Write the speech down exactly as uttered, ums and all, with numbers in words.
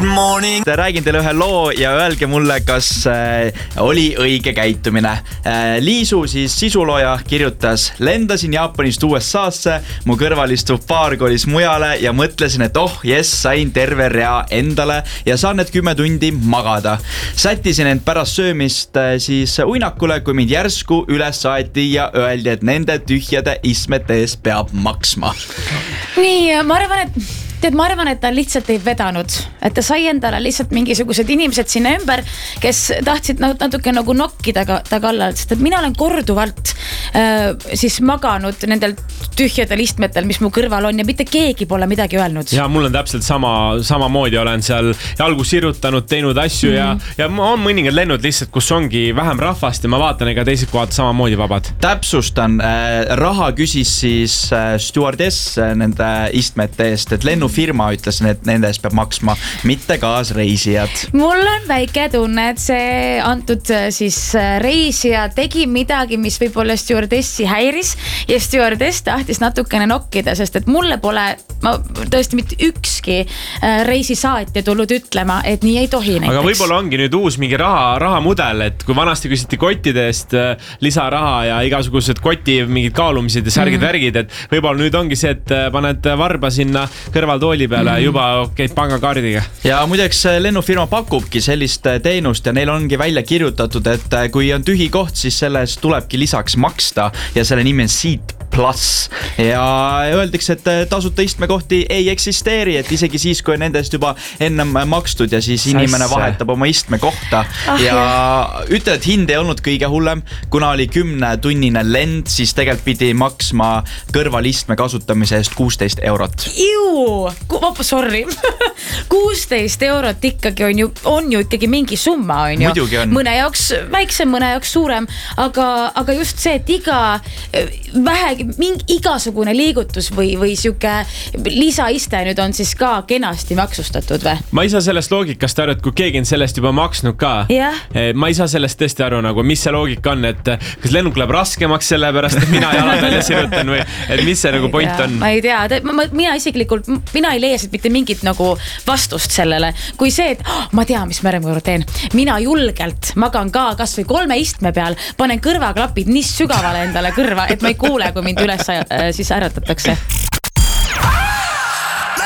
Morning. Räägin teile ühe loo ja öelge mulle, kas äh, oli õige käitumine. Äh, Liisu siis sisulooja kirjutas: lendasin Jaapanist U S A-sse, mu kõrval istuv paar kolis mujale ja mõtlesin, et oh jess, sain terve rea endale ja saan need kümme tundi magada. Sättisin end pärast söömist äh, siis uinakule, kui mind järsku üles saeti ja öeldi, et nende tühjade istmete eest peab maksma. Nii, ma arvan, et Tead, ma arvan, et ta lihtsalt ei vedanud, et ta sai endale lihtsalt mingisugused inimesed sinna ümber, kes tahtsid natuke nagu nokkida ta kallal, sest et mina olen korduvalt äh, siis maganud nendel tühjadel istmetel, mis mu kõrval on ja mitte keegi pole midagi öelnud. Ja mul on täpselt sama, sama moodi, olen seal jalgu sirutanud, teinud asju mm-hmm. ja, ja on mõningad lennud lihtsalt, kus ongi vähem rahvast ja ma vaatan, ega teised kohad sama moodi vabad. Täpsustan, äh, raha küsis siis äh, stewardess nende istmete eest, et lennu firma ütles, et nende eest peab maksma, mitte kaasreisijad. Mul on väike tunne, et see antud siis reisija tegi midagi, mis võib-olla stewardessi häiris ja stewardess tahtis natukene nokkida, sest et mulle pole ma, tõesti mitte ükski reisisaatja tulnud ütlema, et nii ei tohi näiteks. Aga võib-olla ongi nüüd uus mingi raha, rahamudel, et kui vanasti küsiti kottide eest lisaraha ja igasugused koti mingid kaalumised ja särgid mm. värgid, et võib-olla nüüd ongi see, et paned varba sinna kõrval tooli peale mm. juba käid pangakaardiga. Ja muideks lennufirma pakubki sellist teenust ja neil ongi välja kirjutatud, et kui on tühi koht, siis selles tulebki lisaks maksta ja selle nimi on Seat Plus ja öeldakse, et tasuta istmekohti ei eksisteeri, et isegi siis, kui on nendest juba ennem makstud ja siis inimene vahetab oma istmekohta ah, ja jah. Ütle, et hind ei olnud kõige hullem, kuna oli kümnetunnine lend, siis tegelikult pidi maksma kõrvalistme kasutamise eest kuusteist eurot. Iu, sorry, kuusteist eurot ikkagi on ju, on ju ikkagi mingi summa, on ju. On. Mõne jaoks väiksem, mõne jaoks suurem, aga, aga just see, et iga vähegi mingi igasugune liigutus või, või siuke lisaiste nüüd on siis ka kenasti maksustatud või? Ma ei saa sellest loogikast aru, et kui keegi on sellest juba maksnud ka, yeah. ma ei saa sellest tõesti aru, nagu, mis see loogika on, et kas lennuk läheb raskemaks selle pärast, et mina jalad välja sirutan või et mis see nagu point on? Ma ei tea, ma, mina isiklikult, mina ei leia siit mitte mingit nagu vastust sellele, kui see, et oh, ma tean, mis ma järgmine teen. Mina julgelt magan ka kas või kolme istme peal, panen kõrvaklapid nii sügavale endale kõrva, et ma ei kuule, kui mind üles siis äratatakse.